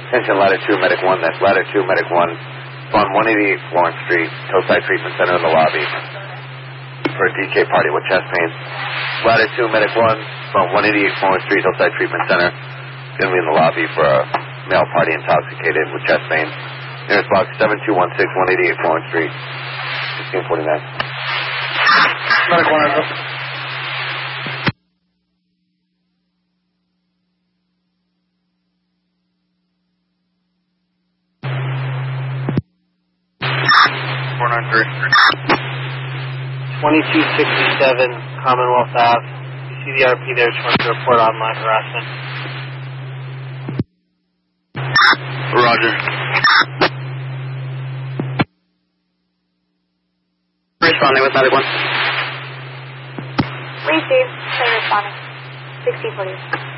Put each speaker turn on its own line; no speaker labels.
Attention, Ladder 2, Medic 1, that's Ladder 2, Medic 1. On 188 Florence Street, Toeside Treatment Center in the lobby for a DK party with chest pain. Ladder 2, Medic 1, from 188 Florence Street, Toeside Treatment Center. Going to be in the lobby for a male party intoxicated with chest pain. Nearest box 7216, 188 Florence Street, 1649.
Medic 1, over. Commonwealth Ave. You see the RP there, just want to report online harassment.
Roger. Responding with Medic 1.
Received. Responding. 1640.